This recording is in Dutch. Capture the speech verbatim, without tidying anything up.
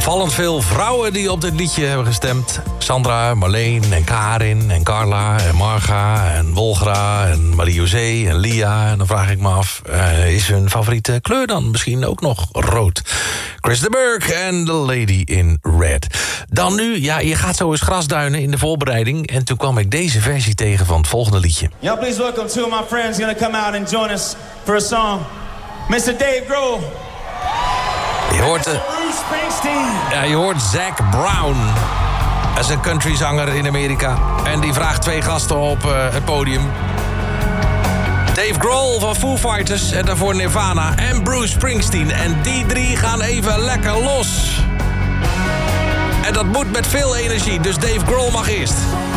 Opvallend veel vrouwen die op dit liedje hebben gestemd. Sandra, Marleen en Karin en Carla en Marga en Wolgra en Marie-José en Lia. En dan vraag ik me af, uh, is hun favoriete kleur dan misschien ook nog rood? Chris de Burgh en The Lady in Red. Dan nu, ja, je gaat zo eens grasduinen in de voorbereiding. En toen kwam ik deze versie tegen van het volgende liedje. Y'all please welcome two of my friends gonna come out and join us for a song. mister Dave Grohl. Je hoort, uh, Bruce Springsteen. ja, je hoort Zac Brown. Dat is een countryzanger in Amerika. En die vraagt twee gasten op uh, het podium. Dave Grohl van Foo Fighters en daarvoor Nirvana en Bruce Springsteen. En die drie gaan even lekker los. En dat moet met veel energie, dus Dave Grohl mag eerst.